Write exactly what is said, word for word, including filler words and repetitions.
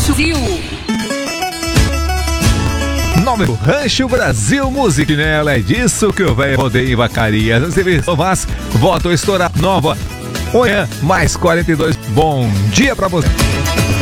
Brasil. Nome do Rancho Brasil Music, nela é disso que eu venho rodeio em Vacaria. Vaz, voto estourar nova. Manhã, mais quarenta e dois. Bom dia pra você.